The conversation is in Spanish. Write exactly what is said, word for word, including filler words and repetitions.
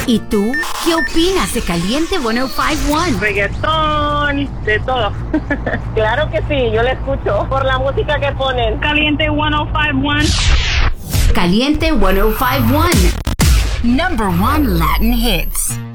¿Y tú? ¿Qué opinas de Caliente ciento cincuenta y uno? Reggaetón, de todo. Claro que sí, yo la escucho por la música que ponen. Caliente ciento cincuenta y uno. Caliente ciento cincuenta y uno. Number one Latin hits.